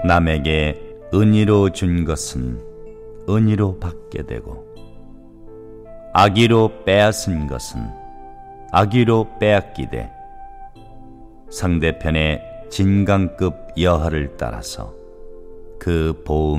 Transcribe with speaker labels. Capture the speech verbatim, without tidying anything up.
Speaker 1: 남에게 은희로 준 것은 은희로 받게 되고, 악의로 빼앗은 것은 악의로 빼앗기되, 상대편의 진강급 여하를 따라서 그 보응을